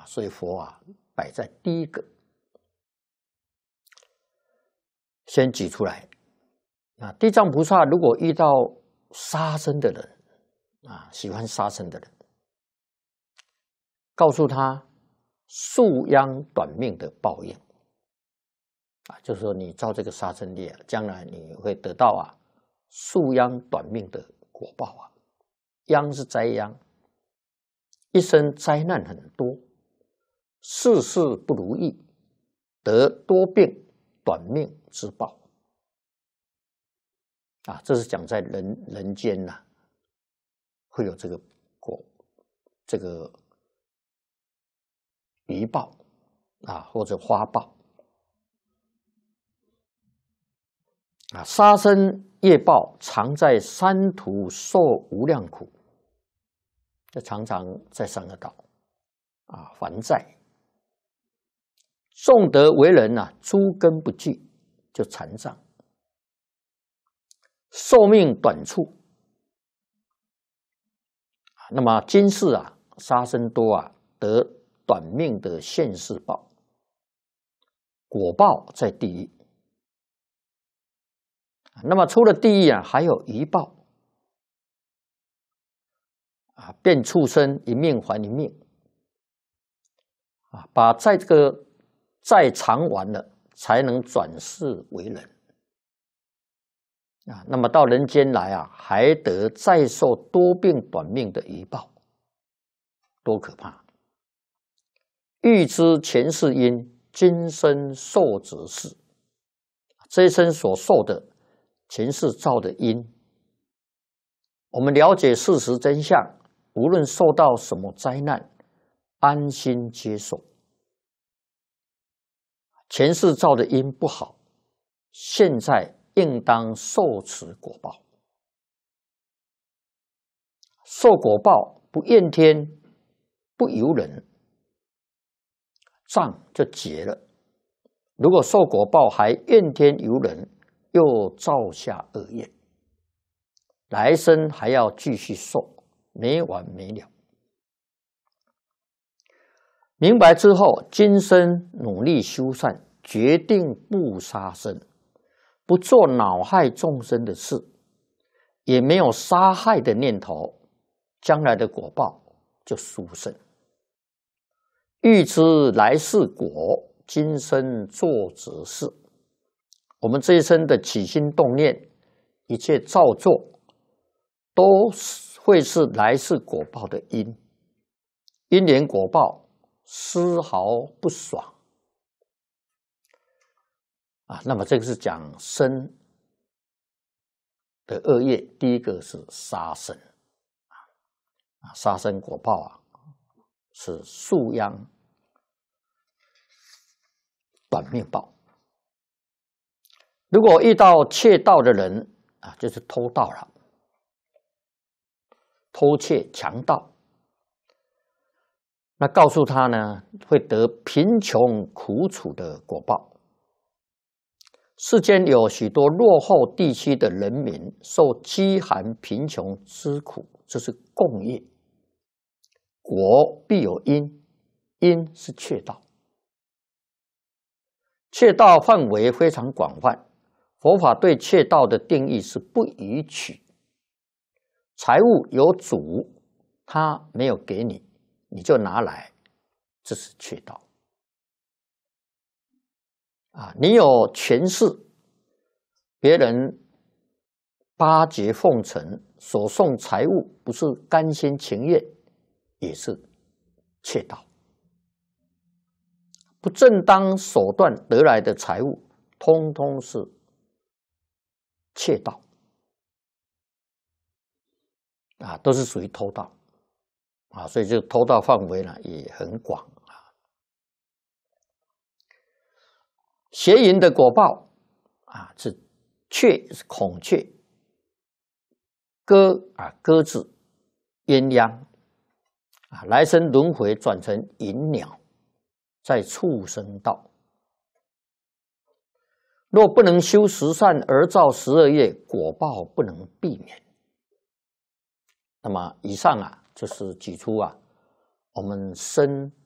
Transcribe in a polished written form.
所以佛摆在第一个，先举出来。地藏菩萨如果遇到杀生的人喜欢杀生的人，告诉他树殃短命的报应就是说你造这个杀生业将来你会得到树殃短命的果报殃是灾殃，一生灾难很多，事事不如意，得多病短命之报这是讲在人间会有这个余报或者花报杀生业报常在三途受无量苦，这常常在三恶道还债。纵得为人诸根不具，就残障，寿命短促那么今世杀生多得短命的现世报，果报在地狱那么除了地狱还有余报变畜生，一命还一命把这个债偿完了，才能转世为人那么到人间来还得再受多病短命的余报，多可怕！欲知前世因，今生受之事。这一生所受的前世造的因，我们了解事实真相，无论受到什么灾难，安心接受。前世造的因不好，现在应当受此果报。受果报不怨天不尤人，障就结了。如果受果报还怨天尤人，又造下恶业，来生还要继续受，没完没了。明白之后，今生努力修善，决定不杀生，不做恼害众生的事，也没有杀害的念头，将来的果报就殊胜。欲知来世果，今生做之事。我们这一生的起心动念，一切造作，都会是来世果报的因，因缘果报丝毫不爽那么这个是讲生的恶业，第一个是杀生杀生果报是树殃短命报。如果遇到窃盗的人就是偷盗了，偷窃强盗，那告诉他呢，会得贫穷苦楚的果报。世间有许多落后地区的人民受饥寒贫穷之苦，这是共业。果必有因，因是窃盗。窃盗范围非常广泛，佛法对窃盗的定义是不予取。财物有主，他没有给你，你就拿来，这是窃盗你有权势，别人巴结奉承，所送财物不是甘心情愿，也是窃盗。不正当手段得来的财物，通通是窃盗都是属于偷盗所以这个偷盗范围呢也很广邪淫的果报是雀，是孔雀，鸽子，鸳鸯来生轮回转成银鸟，在畜生道。若不能修十善而造12业，果报不能避免。那么以上就是举出我们生